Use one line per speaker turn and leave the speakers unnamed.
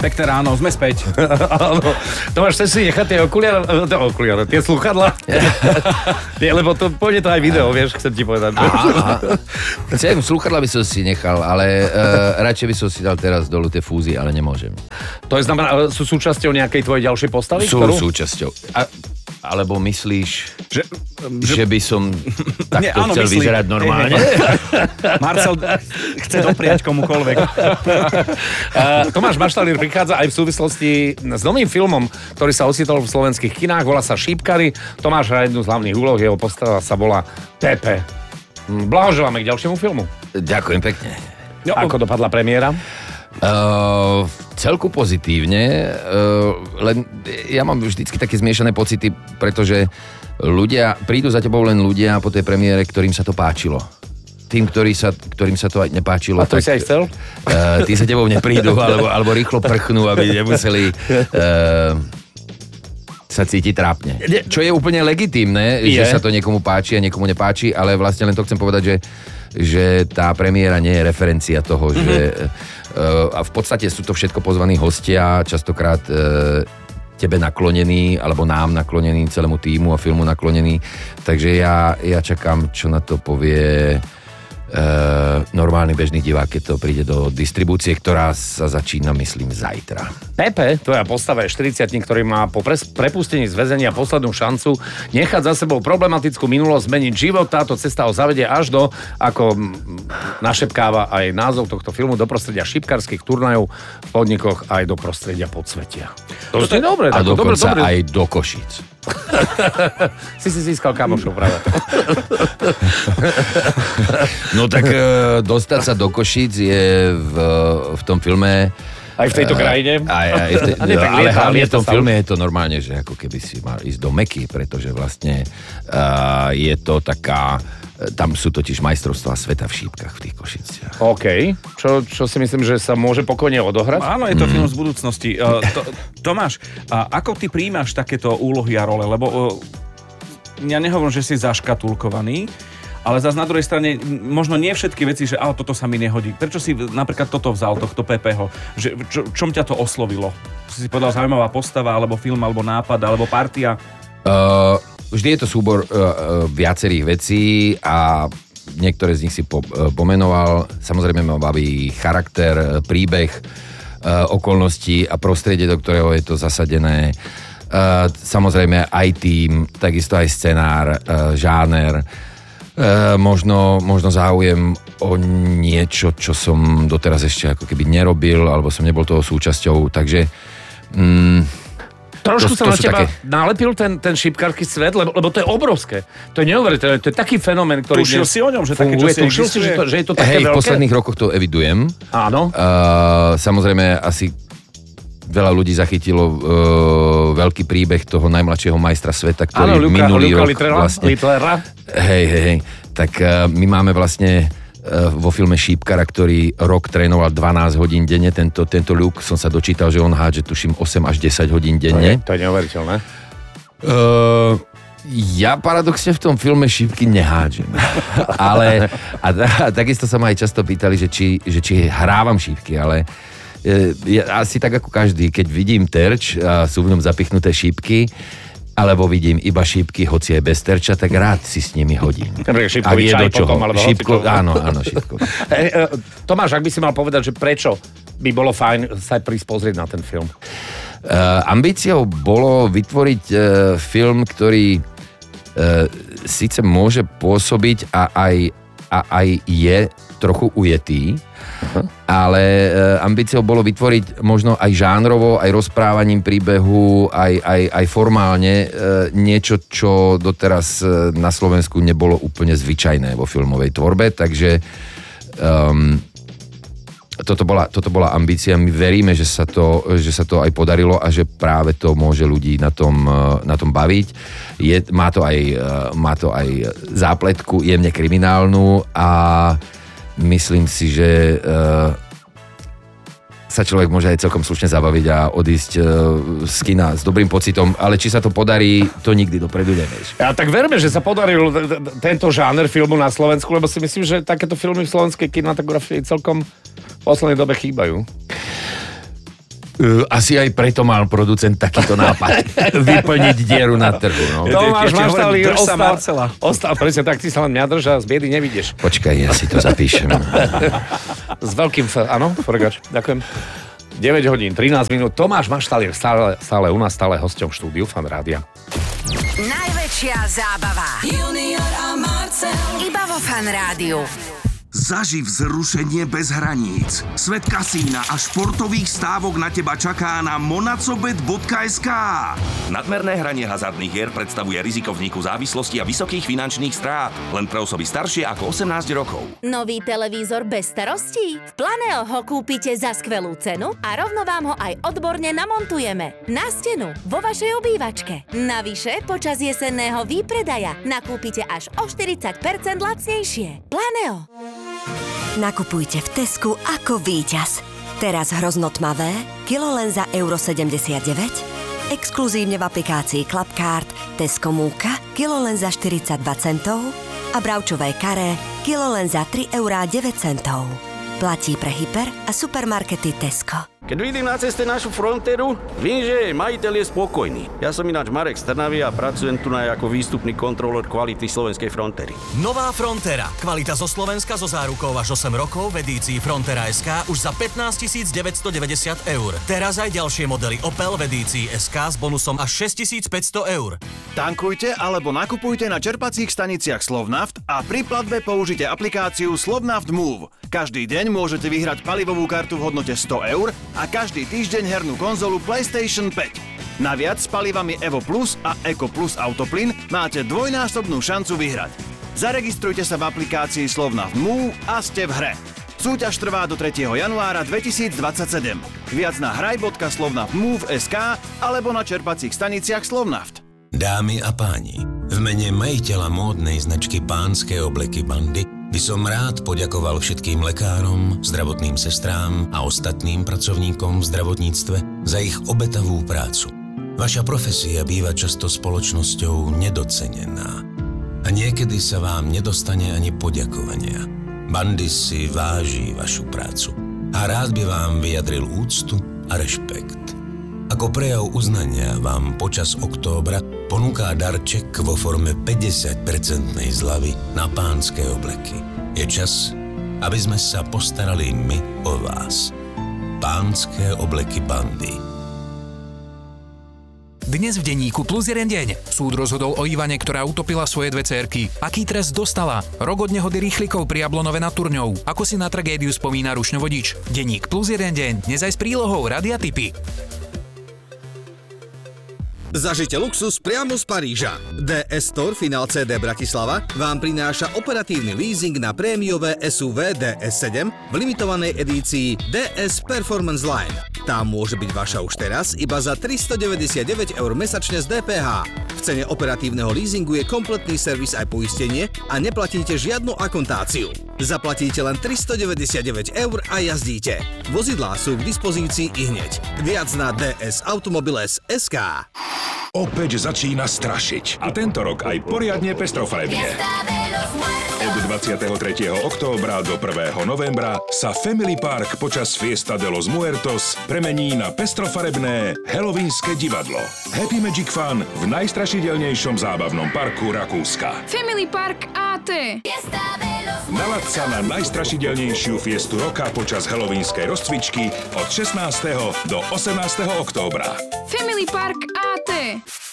Pekné ráno, sme späť.
Tomáš, chceš si nechať tie okuliare, tie slúchadlá? Nie, lebo to pôjde to aj video, vieš, chcem ti povedať.
Chcem, slúchadlá by som si nechal, ale radšej by som si dal teraz dolu tie fúzy, ale nemôžem.
To je znamená, sú súčasťou nejakej tvojej ďalšej postavy?
Sú súčasťou. Alebo myslíš, že by som takto chcel vyzerať normálne?
Marcel chce dopriať komukoľvek.
Tomáš Maštalír prichádza aj v súvislosti s novým filmom, ktorý sa ocitol v slovenských kinách, volá sa Šípkari. Tomáš hrá jednu z hlavných úloh, jeho postava sa volá Pepe. Blahoželáme k ďalšiemu filmu.
Ďakujem pekne.
Ako dopadla premiéra?
Celku pozitívne, len ja mám vždycky také zmiešané pocity, pretože prídu za tebou len ľudia po tej premiére, ktorým sa to páčilo. Tým, ktorým sa to aj nepáčilo.
A to si aj chcel?
Tí sa tebou neprídu, alebo rýchlo prchnú, aby nemuseli sa cítiť trápne. Čo je úplne legitímne, že sa to niekomu páči a niekomu nepáči, ale vlastne len to chcem povedať, že tá premiéra nie je referencia toho, že a v podstate sú to všetko pozvaní hostia, častokrát tebe naklonení, alebo nám naklonení, celému tímu a filmu naklonení. Takže ja čakám, čo na to povie normálny bežný divák, keď to príde do distribúcie, ktorá sa začína, myslím, zajtra.
Pepe, tvoja postava je 40-tník, ktorý má po prepustení z väzenia poslednú šancu nechať za sebou problematickú minulosť, zmeniť život. Táto cesta ho zavedie až do, ako našepkáva aj názov tohto filmu, do prostredia šipkarských turnajov v podnikoch aj do prostredia podsvetia. To je dobre.
A dokonca aj do Košíc.
si získal kamošov práve.
No tak dostať sa do Košíc je v tom filme.
Aj v tejto krajine?
Ale hlavne v tom filme je to normálne, že ako keby si mal ísť do Meky, pretože vlastne je to taká. Tam sú totiž majstrovstvá sveta v šípkach v tých Košiciach.
OK. Čo si myslím, že sa môže pokojne odohrať?
Áno, je to film z budúcnosti. Tomáš, ako ty prijímaš takéto úlohy a role? Lebo ja nehovorím, že si zaškatulkovaný, ale zase na druhej strane možno nie všetky veci, že toto sa mi nehodí. Prečo si napríklad toto vzal, tohto Pepeho? Čom ťa to oslovilo? Si povedal zaujímavá postava, alebo film, alebo nápad, alebo partia?
Vždy je to súbor viacerých vecí a niektoré z nich si pomenoval. Samozrejme ma baví charakter, príbeh, okolnosti a prostredie, do ktorého je to zasadené. Samozrejme aj tým, takisto aj scenár, žáner. Možno záujem o niečo, čo som doteraz ešte ako keby nerobil, alebo som nebol toho súčasťou, takže
trošku sa na teba nalepil ten šipkársky svet, lebo to je obrovské. To je neuveriteľné, to je taký fenomén, ktorý
tušil si o ňom, že také čosi
tušil si, že je to také veľké?
V posledných rokoch to evidujem.
Áno.
Samozrejme, asi veľa ľudí zachytilo veľký príbeh toho najmladšieho majstra sveta, ktorý minulý rok vlastne.
Litlera.
Hej. Tak my máme vlastne vo filme Šípkara, ktorý rok trénoval 12 hodín denne. Tento Luke som sa dočítal, že on hádže, tuším, 8 až 10 hodín denne.
To je neuveriteľné.
Ja paradoxne v tom filme šípky nehádžem. Ale takisto sa ma aj často pýtali, že či hrávam šípky, ale asi tak ako každý, keď vidím terč a sú v ňom zapichnuté šípky, alebo vidím iba šípky, hoci aj bez terča, tak rád si s nimi hodím.
Ak je do čoho.
Áno, šípko.
Tomáš, ak by si mal povedať, že prečo by bolo fajn sa prísť pozrieť na ten film?
Ambíciou bolo vytvoriť film, ktorý síce môže pôsobiť a aj je trochu ujetý, ale ambíciou bolo vytvoriť možno aj žánrovo, aj rozprávaním príbehu, aj formálne niečo, čo doteraz na Slovensku nebolo úplne zvyčajné vo filmovej tvorbe, takže toto bola ambícia. My veríme, že sa to aj podarilo a že práve to môže ľudí na tom baviť. Má to aj zápletku jemne kriminálnu a myslím si, že sa človek môže aj celkom slušne zabaviť a odísť z kina s dobrým pocitom, ale či sa to podarí, to nikdy dopredu nevieš.
Ja tak verme, že sa podaril tento žáner filmu na Slovensku, lebo si myslím, že takéto filmy v slovenskej kinematografii celkom v poslednej dobe chýbajú.
Asi aj preto mal producent takýto nápad. Vyplniť dieru na trhu. No.
Tomáš Maštalík
Marcela.
presne tak, ty sa len mňa drž a z biedy nevidíš.
Počkaj, ja si to zapíšem.
S veľkým áno, Forgač, ďakujem. 9 hodín, 13 minút. Tomáš Maštalík stále u nás, stále hosťom v štúdiu Fan Rádia.
Najväčšia zábava. Junior a Marcel. Iba vo Fan Rádiu.
Zaživ vzrušenie bez hraníc. Svet kasína a športových stávok na teba čaká na monacobet.sk. Nadmerné hranie hazardných hier predstavuje riziko vzniku závislosti a vysokých finančných strát. Len pre osoby staršie ako 18 rokov.
Nový televízor bez starostí? V Planeo ho kúpite za skvelú cenu a rovno vám ho aj odborne namontujeme. Na stenu, vo vašej obývačke. Navyše, počas jesenného výpredaja nakúpite až o 40% lacnejšie. Planeo.
Nakupujte v Tesku ako víťaz. Teraz hrozno tmavé, kilo len za €79, exkluzívne v aplikácii Clubcard Tesco múka, kilo len za 42 centov a bravčové karé, kilo len za 3,09 €. Platí pre hyper a supermarkety Tesco.
Keď vidím na ceste našu frontéru, viem, že majiteľ je spokojný. Ja som ináč Marek z Trnavy a pracujem tu ako výstupný kontrolór kvality slovenskej frontéry.
Nová Frontera. Kvalita zo Slovenska so zárukou až 8 rokov v edícii Frontera SK už za 15 990 €. Teraz aj ďalšie modely Opel v edícii SK s bonusom až 6 500 €.
Tankujte alebo nakupujte na čerpacích staniciach Slovnaft a pri platbe použite aplikáciu Slovnaft Move. Každý deň môžete vyhrať palivovú kartu v hodnote 100 € a každý týždeň hernú konzolu PlayStation 5. Naviac s palivami Evo Plus a Eco Plus Autoplyn máte dvojnásobnú šancu vyhrať. Zaregistrujte sa v aplikácii Slovnaft Move a ste v hre. Súťaž trvá do 3. januára 2027. Viac na hraj.slovnaftmove.sk alebo na čerpacích staniciach Slovnaft.
Dámy a páni, v mene majiteľa módnej značky Pánske obleky Bandy by som rád poďakoval všetkým lekárom, zdravotným sestrám a ostatným pracovníkom v zdravotníctve za ich obetavú prácu. Vaša profesia býva často spoločnosťou nedocenená a niekedy sa vám nedostane ani poďakovania. Bandy si váži vašu prácu a rád by vám vyjadril úctu a rešpekt. Ako prejav uznania vám počas októbra ponúka darček vo forme 50% zľavy na pánske obleky. Je čas, aby sme sa postarali my o vás. Pánske obleky Bandy.
Dnes v denníku Plus jeden deň. Súd rozhodol o Ivane, ktorá utopila svoje dve dcérky. Aký trest dostala? Rok od nehody rýchlikov pri Jablonove nad Turňou. Ako si na tragédiu spomína rušňovodič? Denník Plus jeden deň. Dnes aj s prílohou Radia tipy.
Zažite luxus priamo z Paríža. DS Store Final CD Bratislava vám prináša operatívny leasing na prémiové SUV DS7 v limitovanej edícii DS Performance Line. Tá môže byť vaša už teraz iba za 399 € mesačne z DPH. V cene operatívneho leasingu je kompletný servis aj poistenie a neplatíte žiadnu akontáciu. Zaplatíte len 399 € a jazdíte. Vozidlá sú k dispozícii ihneď. Viac na dsautomobiles.sk.
Opäť začína strašiť. A tento rok aj poriadne pestrofarebne. Od 23. októbra do 1. novembra sa Family Park počas Fiesta de los Muertos premení na pestrofarebné Halloweenské divadlo. Happy Magic Fun v najstrašidelnejšom zábavnom parku Rakúska.
Family Park AT.
Nalaď sa na najstrašidelnejšiu fiestu roka počas Halloweenskej rozcvičky od 16. do 18. októbra.
Family Park AT.